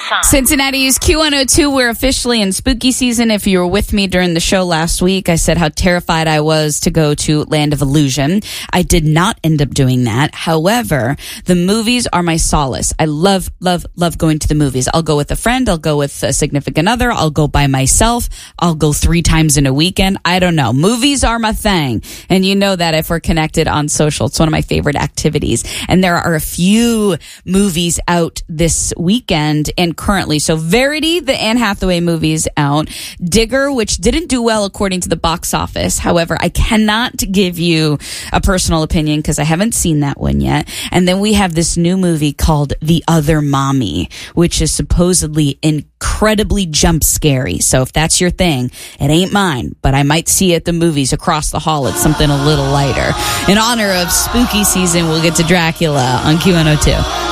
Cincinnati's Q102, we're officially in spooky season. If you were with me during the show last week, I said how terrified I was to go to Land of Illusion. I did not end up doing that. However, the movies are my solace. I love going to the movies. I'll go with a friend. I'll go with a significant other. I'll go by myself. I'll go 3 times in a weekend. I don't know. Movies are my thing. And you know that if we're connected on social. It's one of my favorite activities. And there are a few movies out this weekend and currently. So Verity, the Anne Hathaway movie, is out. Digger, which didn't do well according to the box office. However, I cannot give you a personal opinion because I haven't seen that one yet. And then we have this new movie called The Other Mommy, which is supposedly incredibly jump scary. So if that's your thing, it ain't mine, but I might see it at the movies across the hall. It's something a little lighter. In honor of spooky season, we'll get to Dracula on Q102.